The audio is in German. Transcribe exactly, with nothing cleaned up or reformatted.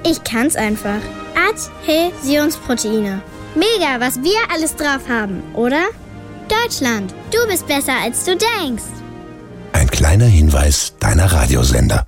Ich kann's einfach. Adhäsionsproteine. Mega, was wir alles drauf haben, oder? Deutschland, du bist besser, als du denkst. Ein kleiner Hinweis deiner Radiosender.